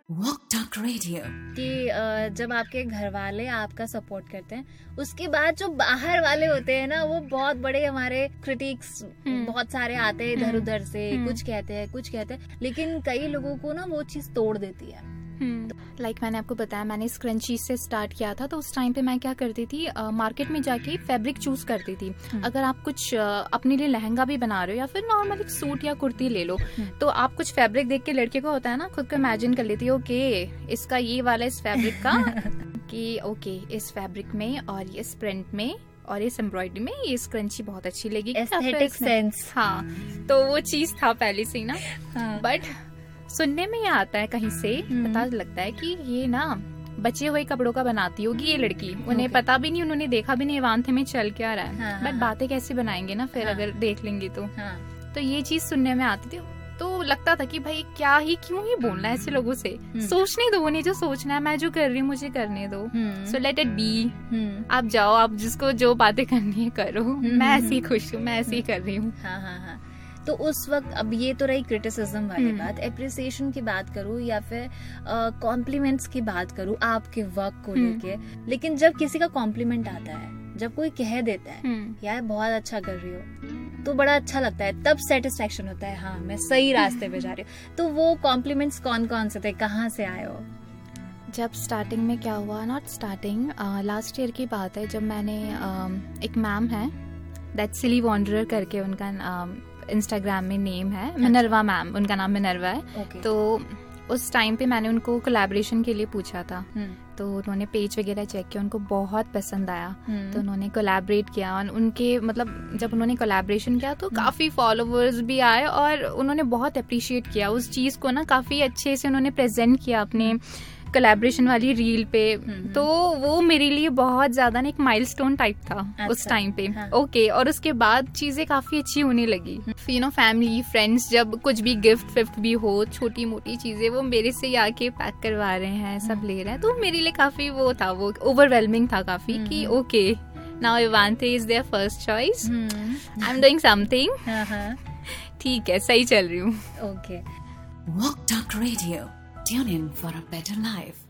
Walk talk radio कि जब आपके घर वाले आपका सपोर्ट करते हैं, उसके बाद जो बाहर वाले होते हैं ना, वो बहुत बड़े हमारे क्रिटिक्स बहुत सारे आते हैं इधर उधर से, कुछ कहते हैं, लेकिन कई लोगों को ना वो चीज तोड़ देती है। मैंने आपको बताया, मैंने स्क्रंची से स्टार्ट किया था, तो उस टाइम पे मैं क्या करती थी, मार्केट में जाके फैब्रिक चूज करती थी। अगर आप कुछ अपने लिए लहंगा भी बना रहे हो या फिर नॉर्मल एक सूट या कुर्ती ले लो, तो आप कुछ फैब्रिक देख के लड़के को होता है ना, खुद को इमेजिन कर लेती है, ओके इसका ये वाला इस फैब्रिक का कि ओके इस फैब्रिक में और इस प्रिंट में और इस एम्ब्रॉयडरी में ये स्क्रंची बहुत अच्छी लगेगी, एस्थेटिक सेंस। हाँ, तो वो चीज था पहले से ही ना। बट सुनने में ये आता है कहीं से, पता लगता है कि ये ना बचे हुए कपड़ों का बनाती होगी ये लड़की, उन्हें पता भी नहीं, उन्होंने देखा भी नहीं वांथे में चल क्या रहा है। बट बातें कैसे बनाएंगे ना फिर अगर देख लेंगे तो ये चीज सुनने में आती थी। तो लगता था कि भाई क्या ही क्यों ही बोलना है ऐसे लोगों से, सोचने दो, उन्हें जो सोचना है, मैं जो कर रही हूँ मुझे करने दो, सो लेट इट बी। आप जाओ, आप जिसको जो बातें करनी है करो, मैं ऐसी खुश हूँ, मैं ऐसी ही कर रही हूँ। तो उस वक्त, अब ये तो रही क्रिटिसिज्म वाली बात, एप्रिसिएशन की बात करूँ या फिर कॉम्प्लीमेंट्स की बात करूँ आपके वर्क को लेके, लेकिन जब किसी का कॉम्प्लीमेंट आता है, जब कोई कह देता है यार बहुत अच्छा कर रही हो, तो बड़ा अच्छा लगता है, तब सेटिस्फेक्शन होता है, हाँ मैं सही रास्ते पे जा रही हूँ। तो वो कॉम्प्लीमेंट्स कौन कौन से थे, कहाँ से आए हो? जब स्टार्टिंग में क्या हुआ, नॉट स्टार्टिंग, लास्ट ईयर की बात है, जब मैंने एक मैम है दैट सिली वॉन्डरर करके उनका इंस्टाग्राम में नेम है, मिनर्वा मैम, उनका नाम मिनर्वा है। तो उस टाइम पे मैंने उनको कोलैबोरेशन के लिए पूछा था, तो उन्होंने पेज वगैरह चेक किया, उनको बहुत पसंद आया, तो उन्होंने कोलैबोरेट किया। और उनके मतलब जब उन्होंने कोलैबोरेशन किया तो काफी फॉलोवर्स भी आए और उन्होंने बहुत अप्रिशिएट किया उस चीज को ना, काफी अच्छे से उन्होंने प्रेजेंट किया अपने कोलैबोरेशन वाली रील पे। तो वो मेरे लिए बहुत ज्यादा ना एक माइलस्टोन टाइप था उस टाइम पे। ओके, और उसके बाद चीजें काफी अच्छी होने लगी। यू नो, फैमिली फ्रेंड्स जब कुछ भी गिफ्ट भी हो, छोटी मोटी चीजें वो मेरे से आके पैक करवा रहे हैं, सब ले रहे हैं, तो मेरे लिए काफी वो था, वो ओवरवेलमिंग था काफी कि okay now इवांते is there first choice, I am doing something, ठीक है सही चल रही हूँ। Okay, walk talk radio, tune in for a better life.